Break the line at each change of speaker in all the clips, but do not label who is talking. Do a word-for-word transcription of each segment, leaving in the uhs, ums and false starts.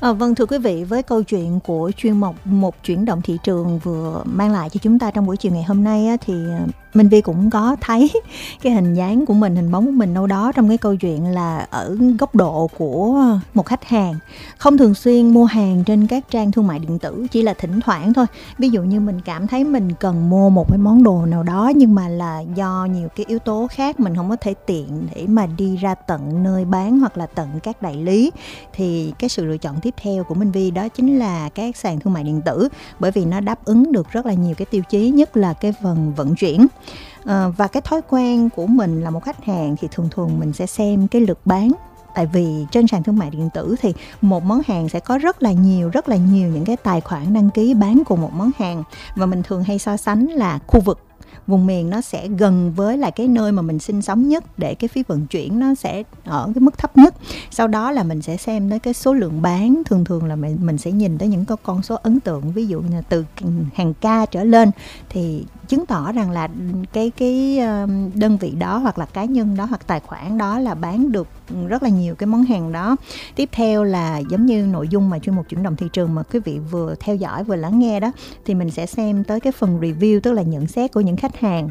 À, vâng thưa quý vị, với câu chuyện của chuyên mục Một Chuyển động thị trường vừa mang lại cho chúng ta trong buổi chiều ngày hôm nay á, thì Minh Vi cũng có thấy cái hình dáng của mình, hình bóng của mình đâu đó trong cái câu chuyện là ở góc độ của một khách hàng không thường xuyên mua hàng trên các trang thương mại điện tử, chỉ là thỉnh thoảng thôi. Ví dụ như mình cảm thấy mình cần mua một cái món đồ nào đó, nhưng mà là do nhiều cái yếu tố khác mình không có thể tiện để mà đi ra tận nơi bán hoặc là tận các đại lý, thì cái sự lựa chọn tiếp theo của Minh Vi đó chính là các sàn thương mại điện tử, bởi vì nó đáp ứng được rất là nhiều cái tiêu chí, nhất là cái phần vận chuyển. À, và cái thói quen của mình là một khách hàng thì thường thường mình sẽ xem cái lượt bán. Tại vì trên sàn thương mại điện tử thì một món hàng sẽ có rất là nhiều, rất là nhiều những cái tài khoản đăng ký bán cùng một món hàng. Và mình thường hay so sánh là khu vực, vùng miền nó sẽ gần với lại cái nơi mà mình sinh sống nhất, để cái phí vận chuyển nó sẽ ở cái mức thấp nhất. Sau đó là mình sẽ xem tới cái số lượng bán, thường thường là mình, mình sẽ nhìn tới những cái con số ấn tượng, ví dụ như từ hàng ca trở lên, thì chứng tỏ rằng là cái cái đơn vị đó hoặc là cá nhân đó hoặc tài khoản đó là bán được rất là nhiều cái món hàng đó. Tiếp theo là giống như nội dung mà chuyên mục Chuyển động thị trường mà quý vị vừa theo dõi vừa lắng nghe đó, thì mình sẽ xem tới cái phần review, tức là nhận xét của những khách hàng.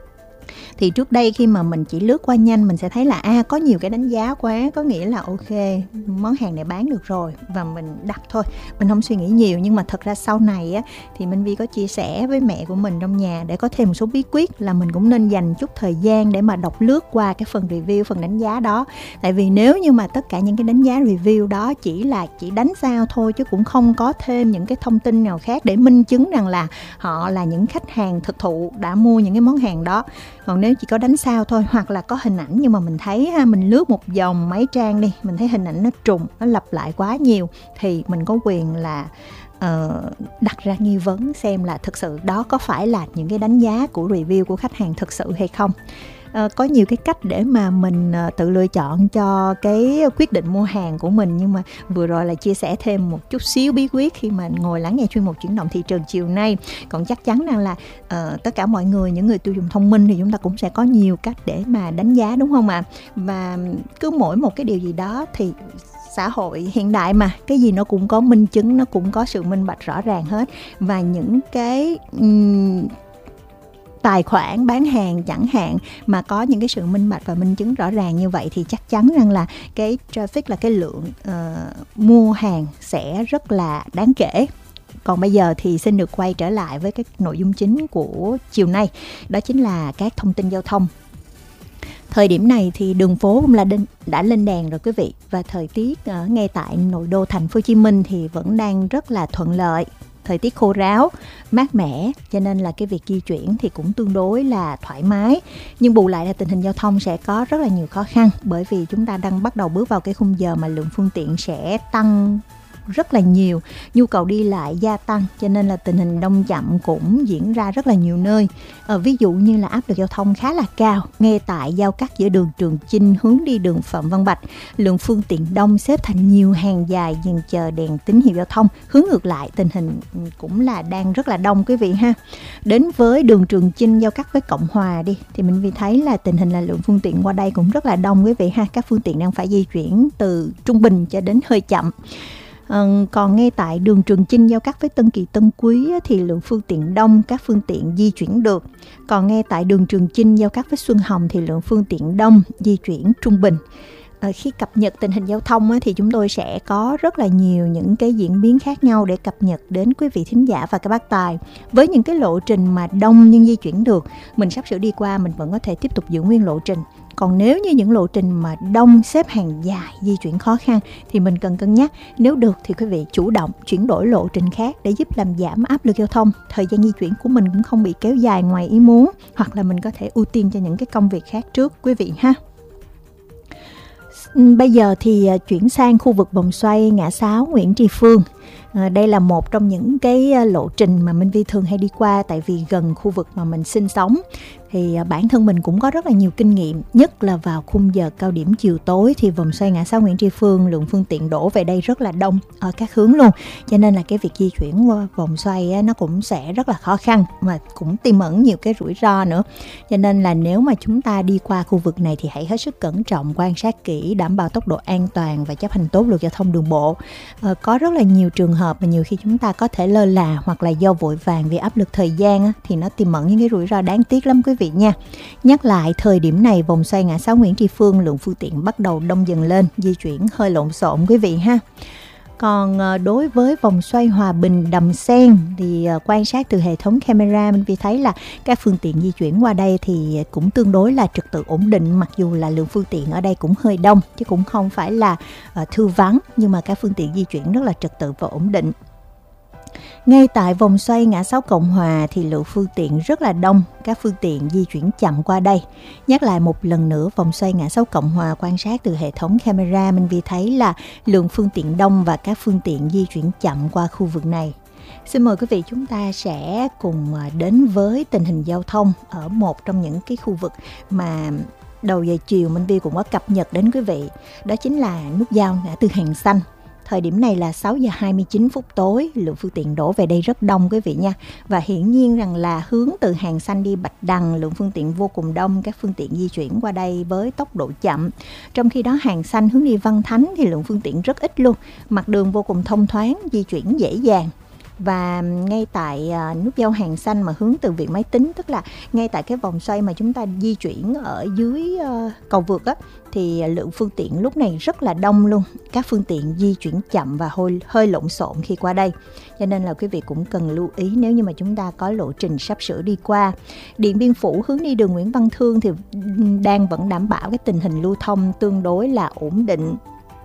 Thì trước đây khi mà mình chỉ lướt qua nhanh, mình sẽ thấy là à có nhiều cái đánh giá quá, có nghĩa là ok, món hàng này bán được rồi và mình đặt thôi, mình không suy nghĩ nhiều. Nhưng mà thật ra sau này á, thì Minh Vi có chia sẻ với mẹ của mình trong nhà để có thêm một số bí quyết là mình cũng nên dành chút thời gian để mà đọc lướt qua cái phần review, phần đánh giá đó. Tại vì nếu như mà tất cả những cái đánh giá review đó chỉ là chỉ đánh sao thôi, chứ cũng không có thêm những cái thông tin nào khác để minh chứng rằng là họ là những khách hàng thực thụ đã mua những cái món hàng đó. Còn nếu chỉ có đánh sao thôi, hoặc là có hình ảnh nhưng mà mình thấy ha, mình lướt một vòng mấy trang đi, mình thấy hình ảnh nó trùng, nó lặp lại quá nhiều, thì mình có quyền là uh, đặt ra nghi vấn xem là thực sự đó có phải là những cái đánh giá của review của khách hàng thực sự hay không. À, có nhiều cái cách để mà mình uh, tự lựa chọn cho cái quyết định mua hàng của mình, nhưng mà vừa rồi là chia sẻ thêm một chút xíu bí quyết khi mà ngồi lắng nghe chuyên mục Chuyển động thị trường chiều nay. Còn chắc chắn rằng là uh, tất cả mọi người, những người tiêu dùng thông minh thì chúng ta cũng sẽ có nhiều cách để mà đánh giá, đúng không ạ? À? Và cứ mỗi một cái điều gì đó thì xã hội hiện đại mà, cái gì nó cũng có minh chứng, nó cũng có sự minh bạch rõ ràng hết. Và những cái um, tài khoản bán hàng chẳng hạn mà có những cái sự minh bạch và minh chứng rõ ràng như vậy, thì chắc chắn rằng là cái traffic, là cái lượng uh, mua hàng sẽ rất là đáng kể. Còn bây giờ thì xin được quay trở lại với cái nội dung chính của chiều nay, đó chính là các thông tin giao thông. Thời điểm này thì đường phố cũng là đã lên đèn rồi quý vị, và thời tiết ở ngay tại nội đô thành phố Hồ Chí Minh thì vẫn đang rất là thuận lợi. Thời tiết khô ráo, mát mẻ, cho nên là cái việc di chuyển thì cũng tương đối là thoải mái. Nhưng bù lại là tình hình giao thông sẽ có rất là nhiều khó khăn, bởi vì chúng ta đang bắt đầu bước vào cái khung giờ mà lượng phương tiện sẽ tăng rất là nhiều, nhu cầu đi lại gia tăng, cho nên là tình hình đông chậm cũng diễn ra rất là nhiều nơi. À, ví dụ như là áp lực giao thông khá là cao ngay tại giao cắt giữa đường Trường Chinh hướng đi đường Phạm Văn Bạch, lượng phương tiện đông xếp thành nhiều hàng dài dừng chờ đèn tín hiệu giao thông. Hướng ngược lại, tình hình cũng là đang rất là đông quý vị ha. Đến với đường Trường Chinh giao cắt với Cộng Hòa đi, thì mình vì thấy là tình hình là lượng phương tiện qua đây cũng rất là đông quý vị ha. Các phương tiện đang phải di chuyển từ trung bình cho đến hơi chậm. Ừ, còn ngay tại đường Trường Chinh giao cắt với Tân Kỳ Tân Quý thì lượng phương tiện đông, các phương tiện di chuyển được. Còn ngay tại đường Trường Chinh giao cắt với Xuân Hồng thì lượng phương tiện đông, di chuyển trung bình. À, khi cập nhật tình hình giao thông á, thì chúng tôi sẽ có rất là nhiều những cái diễn biến khác nhau để cập nhật đến quý vị thính giả và các bác tài. Với những cái lộ trình mà đông nhưng di chuyển được, mình sắp sửa đi qua, mình vẫn có thể tiếp tục giữ nguyên lộ trình. Còn nếu như những lộ trình mà đông, xếp hàng dài, di chuyển khó khăn thì mình cần cân nhắc. Nếu được thì quý vị chủ động chuyển đổi lộ trình khác để giúp làm giảm áp lực giao thông. Thời gian di chuyển của mình cũng không bị kéo dài ngoài ý muốn, hoặc là mình có thể ưu tiên cho những cái công việc khác trước quý vị ha. Bây giờ thì chuyển sang khu vực vòng xoay ngã sáu Nguyễn Tri Phương. À, đây là một trong những cái lộ trình mà Minh Vi thường hay đi qua, tại vì gần khu vực mà mình sinh sống. Thì bản thân mình cũng có rất là nhiều kinh nghiệm, nhất là vào khung giờ cao điểm chiều tối thì vòng xoay ngã sáu Nguyễn Tri Phương lượng phương tiện đổ về đây rất là đông ở các hướng luôn, cho nên là cái việc di chuyển vòng xoay á, nó cũng sẽ rất là khó khăn mà cũng tiềm ẩn nhiều cái rủi ro nữa. Cho nên là nếu mà chúng ta đi qua khu vực này thì hãy hết sức cẩn trọng, quan sát kỹ, đảm bảo tốc độ an toàn và chấp hành tốt luật giao thông đường bộ. À, có rất là nhiều trường hợp mà nhiều khi chúng ta có thể lơ là hoặc là do vội vàng vì áp lực thời gian á, thì nó tiềm ẩn những cái rủi ro đáng tiếc lắm quý vị nha. Nhắc lại, thời điểm này vòng xoay ngã sáu Nguyễn Tri Phương lượng phương tiện bắt đầu đông dần lên, di chuyển hơi lộn xộn quý vị ha. Còn đối với vòng xoay Hòa Bình Đầm Sen thì quan sát từ hệ thống camera mình vì thấy là các phương tiện di chuyển qua đây thì cũng tương đối là trật tự ổn định, mặc dù là lượng phương tiện ở đây cũng hơi đông chứ cũng không phải là thư vắng, nhưng mà các phương tiện di chuyển rất là trật tự và ổn định. Ngay tại vòng xoay ngã sáu Cộng Hòa thì lượng phương tiện rất là đông, các phương tiện di chuyển chậm qua đây. Nhắc lại một lần nữa, vòng xoay ngã sáu Cộng Hòa quan sát từ hệ thống camera mình vì thấy là lượng phương tiện đông và các phương tiện di chuyển chậm qua khu vực này. Xin mời quý vị chúng ta sẽ cùng đến với tình hình giao thông ở một trong những cái khu vực mà đầu giờ chiều Minh Vi cũng có cập nhật đến quý vị. Đó chính là nút giao ngã tư Hàng Xanh. Thời điểm này là sáu giờ hai mươi chín phút tối, lượng phương tiện đổ về đây rất đông quý vị nha. Và hiển nhiên rằng là hướng từ Hàng Xanh đi Bạch Đằng, lượng phương tiện vô cùng đông, các phương tiện di chuyển qua đây với tốc độ chậm. Trong khi đó Hàng Xanh hướng đi Văn Thánh thì lượng phương tiện rất ít luôn, mặt đường vô cùng thông thoáng, di chuyển dễ dàng. Và ngay tại uh, nút giao Hàng Xanh mà hướng từ Viện Máy Tính, tức là ngay tại cái vòng xoay mà chúng ta di chuyển ở dưới uh, cầu vượt á, thì lượng phương tiện lúc này rất là đông luôn. Các phương tiện di chuyển chậm và hơi, hơi lộn xộn khi qua đây. Cho nên là quý vị cũng cần lưu ý nếu như mà chúng ta có lộ trình sắp sửa đi qua. Điện Biên Phủ hướng đi đường Nguyễn Văn Thương thì đang vẫn đảm bảo cái tình hình lưu thông tương đối là ổn định.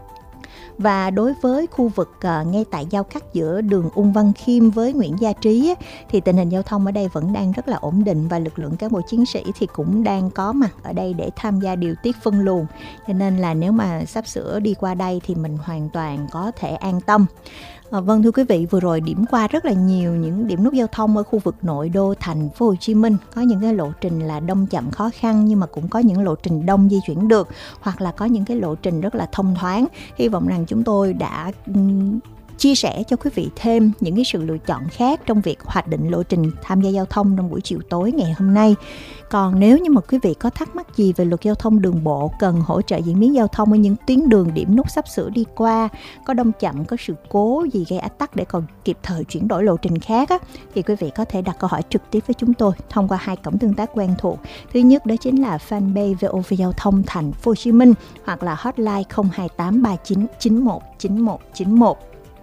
Và đối với khu vực uh, ngay tại giao cắt giữa đường Ung Văn Khiêm với Nguyễn Gia Trí á, thì tình hình giao thông ở đây vẫn đang rất là ổn định và lực lượng cán bộ chiến sĩ thì cũng đang có mặt ở đây để tham gia điều tiết phân luồng. Cho nên là nếu mà sắp sửa đi qua đây thì mình hoàn toàn có thể an tâm. À, vâng thưa quý vị, vừa rồi điểm qua rất là nhiều những điểm nút giao thông ở khu vực nội đô thành phố Hồ Chí Minh. Có những cái lộ trình là đông chậm khó khăn, nhưng mà cũng có những lộ trình đông di chuyển được, hoặc là có những cái lộ trình rất là thông thoáng. Hy vọng rằng chúng tôi đã um, chia sẻ cho quý vị thêm những cái sự lựa chọn khác trong việc hoạch định lộ trình tham gia giao thông trong buổi chiều tối ngày hôm nay. Còn nếu như mà quý vị có thắc mắc gì về luật giao thông đường bộ, cần hỗ trợ diễn biến giao thông ở những tuyến đường điểm nút sắp sửa đi qua, có đông chậm, có sự cố gì gây ách tắc để còn kịp thời chuyển đổi lộ trình khác á, thì quý vị có thể đặt câu hỏi trực tiếp với chúng tôi thông qua hai cổng tương tác quen thuộc. Thứ nhất đó chính là fanpage vê o vê Giao thông Thành phố Hồ Chí Minh hoặc là hotline không hai tám ba chín chín một chín một chín một.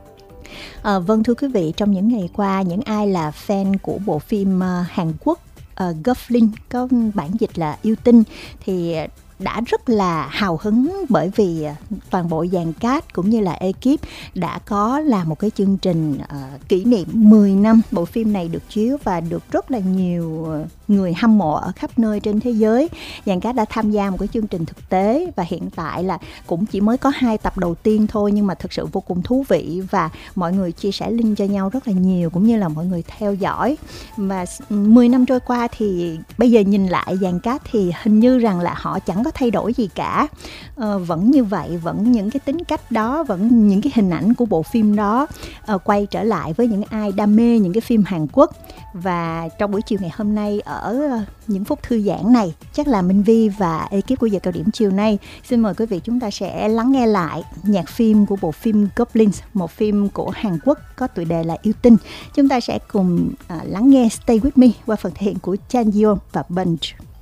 À, vâng thưa quý vị, trong những ngày qua, những ai là fan của bộ phim uh, Hàn Quốc uh, Goblin, có bản dịch là Yêu Tinh, thì đã rất là hào hứng bởi vì toàn bộ dàn cast cũng như là ekip đã có làm một cái chương trình uh, kỷ niệm mười năm bộ phim này được chiếu và được rất là nhiều người hâm mộ ở khắp nơi trên thế giới. Dàn cast đã tham gia một cái chương trình thực tế và hiện tại là cũng chỉ mới có hai tập đầu tiên thôi, nhưng mà thực sự vô cùng thú vị và mọi người chia sẻ link cho nhau rất là nhiều, cũng như là mọi người theo dõi. Và mười năm trôi qua thì bây giờ nhìn lại dàn cast thì hình như rằng là họ chẳng có thay đổi gì cả, ờ, vẫn như vậy, vẫn những cái tính cách đó, vẫn những cái hình ảnh của bộ phim đó ờ, quay trở lại với những ai đam mê những cái phim Hàn Quốc. Và trong buổi chiều ngày hôm nay, ở những phút thư giãn này, chắc là Minh Vi và ekip của giờ cao điểm chiều nay xin mời quý vị chúng ta sẽ lắng nghe lại nhạc phim của bộ phim Goblins, một phim của Hàn Quốc có tựa đề là Yêu Tinh. Chúng ta sẽ cùng uh, lắng nghe Stay With Me qua phần thể hiện của Chan Yeon và Bunch.